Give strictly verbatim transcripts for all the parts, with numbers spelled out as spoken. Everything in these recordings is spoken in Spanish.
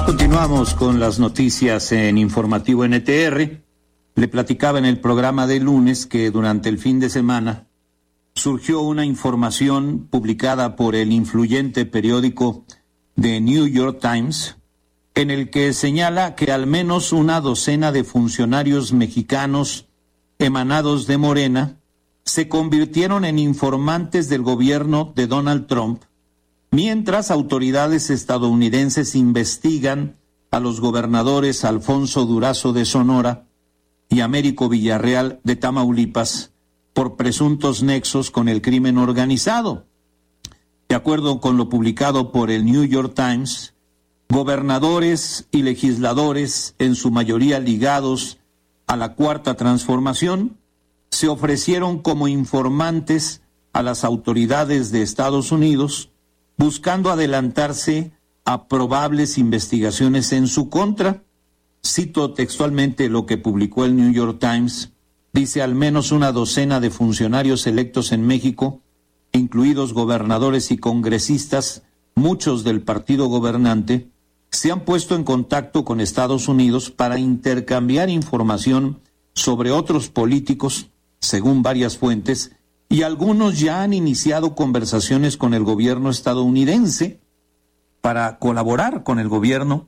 Continuamos con las noticias en Informativo N T R. Le platicaba en el programa de lunes que durante el fin de semana surgió una información publicada por el influyente periódico The New York Times, en el que señala que al menos una docena de funcionarios mexicanos emanados de Morena se convirtieron en informantes del gobierno de Donald Trump, mientras autoridades estadounidenses investigan a los gobernadores Alfonso Durazo de Sonora y Américo Villarreal de Tamaulipas por presuntos nexos con el crimen organizado. De acuerdo con lo publicado por el New York Times, gobernadores y legisladores, en su mayoría ligados a la Cuarta Transformación, se ofrecieron como informantes a las autoridades de Estados Unidos, buscando adelantarse a probables investigaciones en su contra. Cito textualmente lo que publicó el New York Times. Dice: al menos una docena de funcionarios electos en México, incluidos gobernadores y congresistas, muchos del partido gobernante, se han puesto en contacto con Estados Unidos para intercambiar información sobre otros políticos, según varias fuentes, y algunos ya han iniciado conversaciones con el gobierno estadounidense para colaborar con el gobierno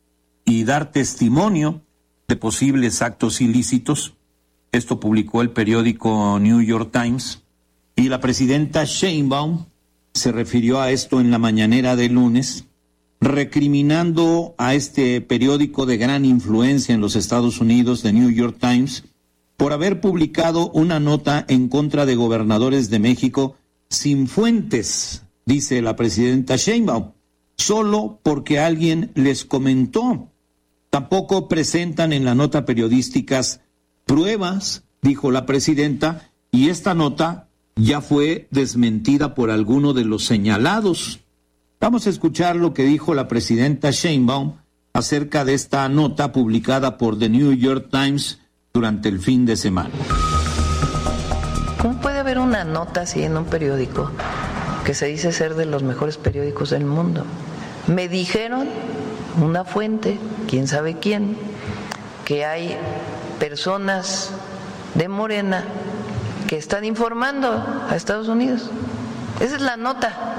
y dar testimonio de posibles actos ilícitos. Esto publicó el periódico New York Times, y la presidenta Sheinbaum se refirió a esto en la mañanera de lunes, recriminando a este periódico de gran influencia en los Estados Unidos, The New York Times, por haber publicado una nota en contra de gobernadores de México sin fuentes, dice la presidenta Sheinbaum, solo porque alguien les comentó. Tampoco presentan en la nota periodísticas pruebas, dijo la presidenta, y esta nota ya fue desmentida por alguno de los señalados. Vamos a escuchar lo que dijo la presidenta Sheinbaum acerca de esta nota publicada por The New York Times durante el fin de semana. ¿Cómo puede haber una nota así en un periódico que se dice ser de los mejores periódicos del mundo? Me dijeron una fuente, quién sabe quién, que hay personas de Morena que están informando a Estados Unidos. Esa es la nota.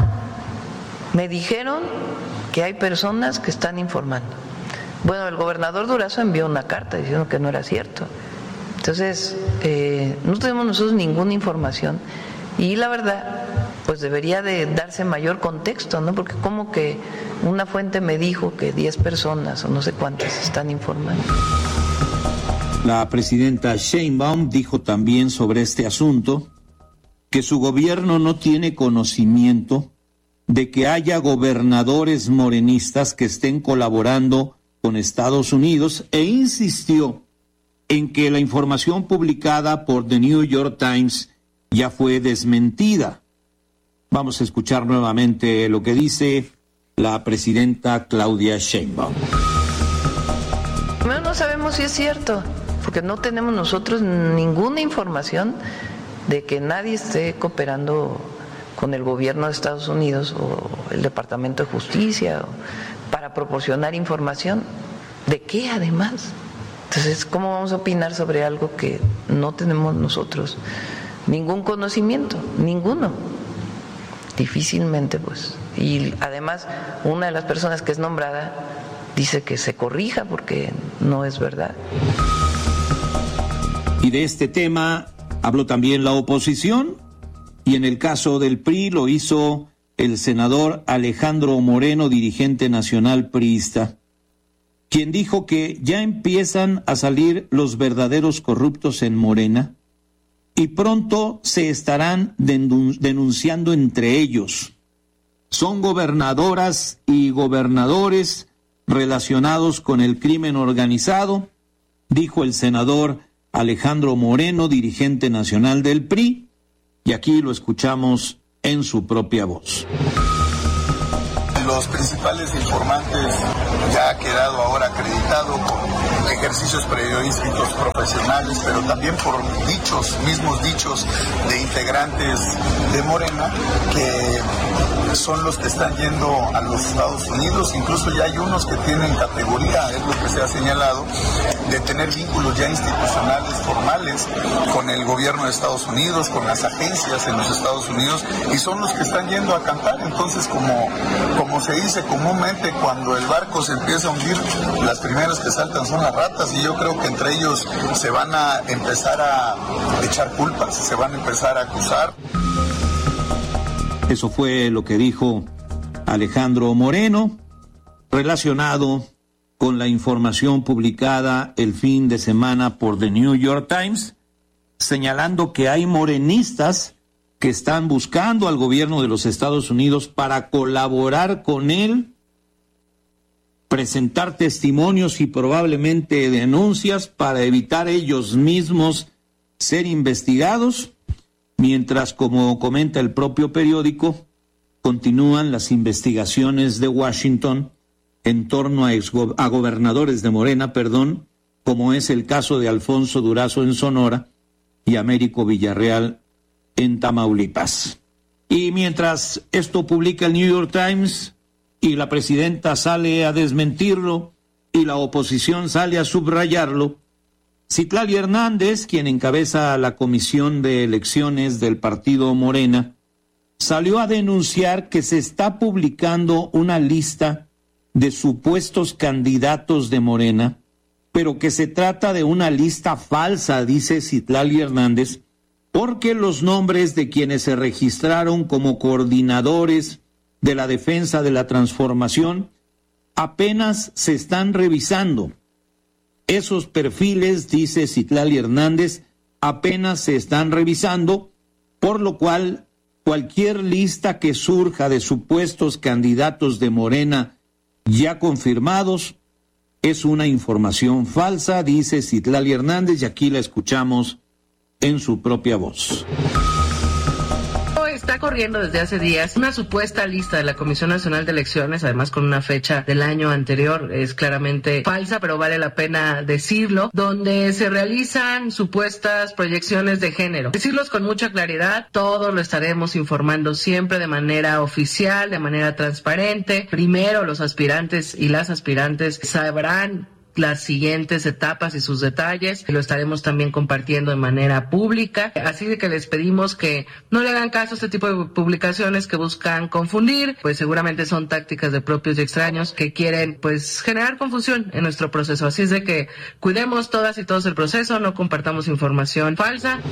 Me dijeron que hay personas que están informando. Bueno, el gobernador Durazo envió una carta diciendo que no era cierto. Entonces, eh, no tenemos nosotros ninguna información y la verdad, pues debería de darse mayor contexto, ¿no? Porque como que una fuente me dijo que diez personas o no sé cuántas están informando. La presidenta Sheinbaum dijo también sobre este asunto que su gobierno no tiene conocimiento de que haya gobernadores morenistas que estén colaborando con Estados Unidos, e insistió en que la información publicada por The New York Times ya fue desmentida. Vamos a escuchar nuevamente lo que dice la presidenta Claudia Sheinbaum. Bueno, no sabemos si es cierto, porque no tenemos nosotros ninguna información de que nadie esté cooperando con el gobierno de Estados Unidos o el Departamento de Justicia o para proporcionar información. ¿De qué además? Entonces, ¿cómo vamos a opinar sobre algo que no tenemos nosotros ningún conocimiento? Ninguno. Difícilmente, pues. Y además, una de las personas que es nombrada dice que se corrija porque no es verdad. Y de este tema habló también la oposición, y en el caso del P R I lo hizo el senador Alejandro Moreno, dirigente nacional priista, quien dijo que ya empiezan a salir los verdaderos corruptos en Morena y pronto se estarán denunciando entre ellos. Son gobernadoras y gobernadores relacionados con el crimen organizado, dijo el senador Alejandro Moreno, dirigente nacional del P R I, y aquí lo escuchamos en su propia voz. los principales informantes ya ha quedado ahora acreditado con ejercicios periodísticos profesionales, pero también por dichos, mismos dichos de integrantes de Morena, que son los que están yendo a los Estados Unidos. Incluso ya hay unos que tienen categoría, es lo que se ha señalado, de tener vínculos ya institucionales formales con el gobierno de Estados Unidos, con las agencias en los Estados Unidos, y son los que están yendo a cantar. Entonces, como, como se dice comúnmente, cuando el barco se empieza a hundir, las primeras que saltan son las ratas, y yo creo que entre ellos se van a empezar a echar culpas, se van a empezar a acusar. Eso fue lo que dijo Alejandro Moreno, relacionado con la información publicada el fin de semana por The New York Times, señalando que hay morenistas que están buscando al gobierno de los Estados Unidos para colaborar con él, presentar testimonios y probablemente denuncias para evitar ellos mismos ser investigados, mientras, como comenta el propio periódico, continúan las investigaciones de Washington en torno a, exgo- a gobernadores de Morena, perdón, como es el caso de Alfonso Durazo en Sonora y Américo Villarreal en Tamaulipas. Y mientras esto publica el New York Times y la presidenta sale a desmentirlo y la oposición sale a subrayarlo, Citlali Hernández, quien encabeza la comisión de elecciones del partido Morena, salió a denunciar que se está publicando una lista de supuestos candidatos de Morena, pero que se trata de una lista falsa, dice Citlali Hernández, porque los nombres de quienes se registraron como coordinadores de la defensa de la transformación apenas se están revisando. Esos perfiles, dice Citlali Hernández, apenas se están revisando, por lo cual cualquier lista que surja de supuestos candidatos de Morena ya confirmados es una información falsa, dice Citlali Hernández, y aquí la escuchamos en su propia voz. Está corriendo desde hace días una supuesta lista de la Comisión Nacional de Elecciones, además con una fecha del año anterior, es claramente falsa, pero vale la pena decirlo, donde se realizan supuestas proyecciones de género. Decirlos con mucha claridad, todos lo estaremos informando siempre de manera oficial, de manera transparente. Primero, los aspirantes y las aspirantes sabrán las siguientes etapas y sus detalles, y lo estaremos también compartiendo de manera pública, así de que les pedimos que no le hagan caso a este tipo de publicaciones que buscan confundir, pues seguramente son tácticas de propios y extraños que quieren pues generar confusión en nuestro proceso, así es de que cuidemos todas y todos el proceso, no compartamos información falsa.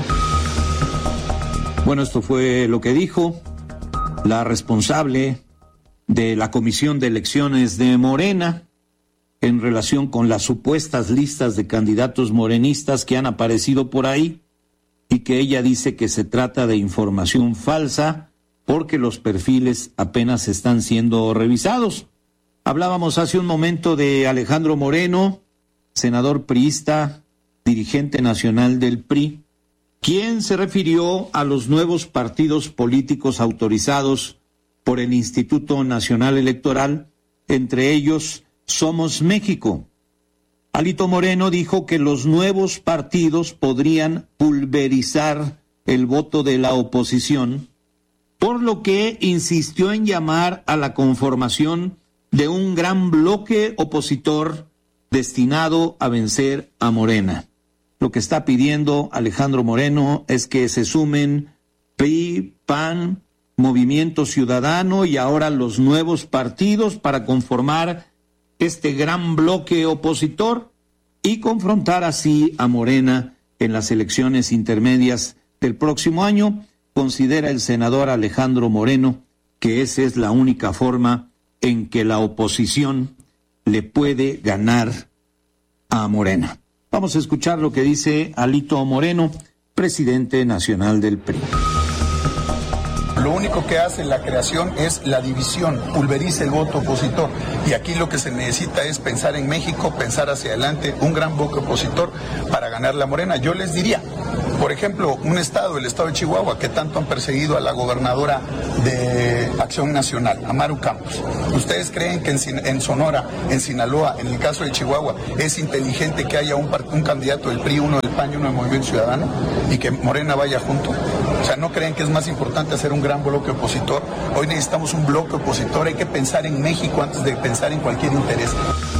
Bueno, esto fue lo que dijo la responsable de la Comisión de Elecciones de Morena en relación con las supuestas listas de candidatos morenistas que han aparecido por ahí y que ella dice que se trata de información falsa porque los perfiles apenas están siendo revisados. Hablábamos hace un momento de Alejandro Moreno, senador priista, dirigente nacional del P R I, quien se refirió a los nuevos partidos políticos autorizados por el Instituto Nacional Electoral, entre ellos Somos México. Alito Moreno dijo que los nuevos partidos podrían pulverizar el voto de la oposición, por lo que insistió en llamar a la conformación de un gran bloque opositor destinado a vencer a Morena. Lo que está pidiendo Alejandro Moreno es que se sumen P R I, P A N, Movimiento Ciudadano y ahora los nuevos partidos para conformar este gran bloque opositor y confrontar así a Morena en las elecciones intermedias del próximo año. Considera el senador Alejandro Moreno que esa es la única forma en que la oposición le puede ganar a Morena. Vamos a escuchar lo que dice Alito Moreno, presidente nacional del P R I. Lo único que hace la creación es la división, pulveriza el voto opositor. Y aquí lo que se necesita es pensar en México, pensar hacia adelante, un gran bloque opositor para ganar la Morena. Yo les diría, por Por ejemplo, un estado, el estado de Chihuahua, que tanto han perseguido a la gobernadora de Acción Nacional, a Maru Campos. ¿Ustedes creen que en, en Sonora, en Sinaloa, en el caso de Chihuahua, es inteligente que haya un, un candidato del P R I, uno del P A N y uno del Movimiento Ciudadano, y que Morena vaya junto? O sea, ¿no creen que es más importante hacer un gran bloque opositor? Hoy necesitamos un bloque opositor, hay que pensar en México antes de pensar en cualquier interés.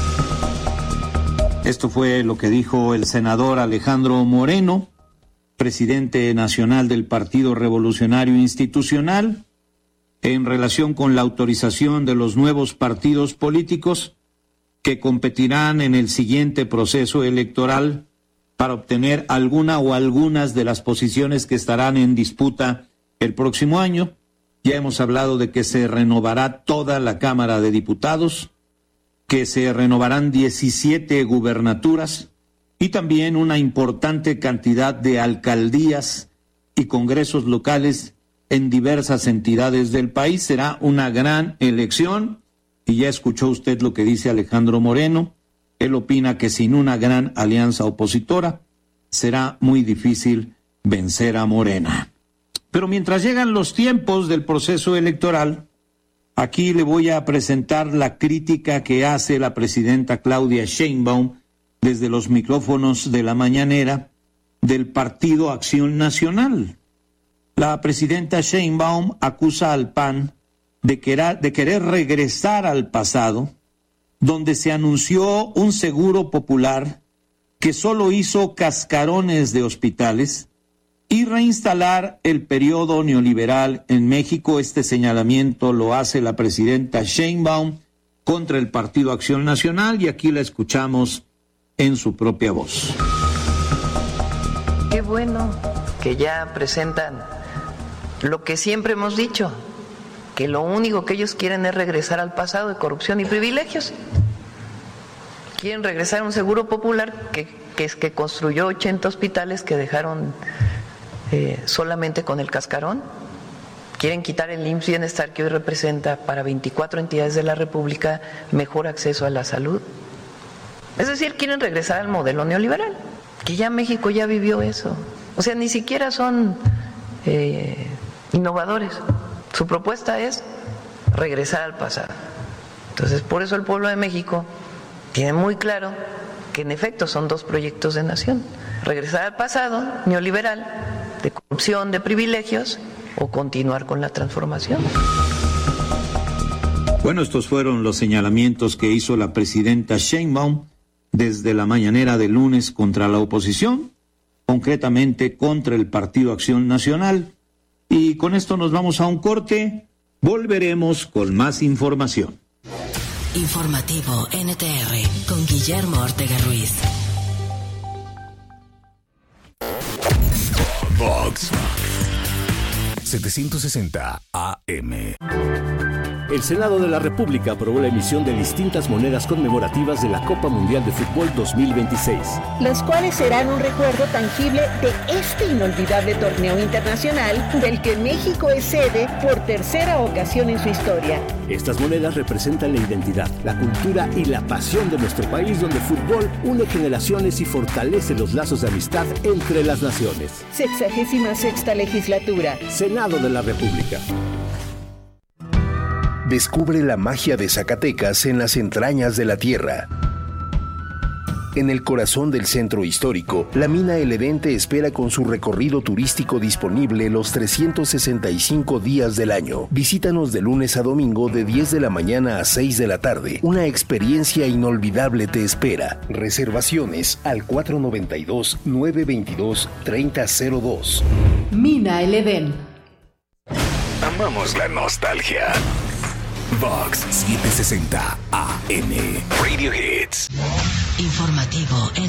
Esto fue lo que dijo el senador Alejandro Moreno, presidente nacional del Partido Revolucionario Institucional, en relación con la autorización de los nuevos partidos políticos que competirán en el siguiente proceso electoral para obtener alguna o algunas de las posiciones que estarán en disputa el próximo año. Ya hemos hablado de que se renovará toda la Cámara de Diputados, que se renovarán diecisiete gubernaturas y también una importante cantidad de alcaldías y congresos locales en diversas entidades del país. Será una gran elección y ya escuchó usted lo que dice Alejandro Moreno. Él opina que sin una gran alianza opositora será muy difícil vencer a Morena. Pero mientras llegan los tiempos del proceso electoral, aquí le voy a presentar la crítica que hace la presidenta Claudia Sheinbaum desde los micrófonos de la mañanera del Partido Acción Nacional. La presidenta Sheinbaum acusa al P A N de querer, de querer regresar al pasado, donde se anunció un seguro popular que solo hizo cascarones de hospitales, y reinstalar el periodo neoliberal en México. Este señalamiento lo hace la presidenta Sheinbaum contra el Partido Acción Nacional, y aquí la escuchamos en su propia voz. Qué bueno que ya presentan lo que siempre hemos dicho, que lo único que ellos quieren es regresar al pasado de corrupción y privilegios. Quieren regresar a un seguro popular que, que, es que construyó ochenta hospitales que dejaron eh, solamente con el cascarón. Quieren quitar el I M S S Bienestar, que hoy representa para veinticuatro entidades de la República mejor acceso a la salud. Es decir, quieren regresar al modelo neoliberal, que ya México ya vivió eso. O sea, ni siquiera son eh, innovadores. Su propuesta es regresar al pasado. Entonces, por eso el pueblo de México tiene muy claro que en efecto son dos proyectos de nación: regresar al pasado neoliberal, de corrupción, de privilegios, o continuar con la transformación. Bueno, estos fueron los señalamientos que hizo la presidenta Sheinbaum desde la mañanera de lunes contra la oposición, concretamente contra el Partido Acción Nacional. Y con esto nos vamos a un corte. Volveremos con más información. Informativo N T R con Guillermo Ortega Ruiz. Vox setecientos sesenta A M. El Senado de la República aprobó la emisión de distintas monedas conmemorativas de la Copa Mundial de Fútbol dos mil veintiséis. Las cuales serán un recuerdo tangible de este inolvidable torneo internacional del que México es sede por tercera ocasión en su historia. Estas monedas representan la identidad, la cultura y la pasión de nuestro país, donde el fútbol une generaciones y fortalece los lazos de amistad entre las naciones. Sexagésima sexta legislatura. Senado de la República. Descubre la magia de Zacatecas en las entrañas de la tierra. En el corazón del centro histórico, la mina El Edén te espera con su recorrido turístico disponible los trescientos sesenta y cinco días del año. Visítanos de lunes a domingo de diez de la mañana a seis de la tarde. Una experiencia inolvidable te espera. Reservaciones al cuatro noventa y dos, nueve veintidós, treinta cero dos. Mina El Edén. Amamos la nostalgia. Vox setecientos sesenta A M. Radio Hits. Informativo N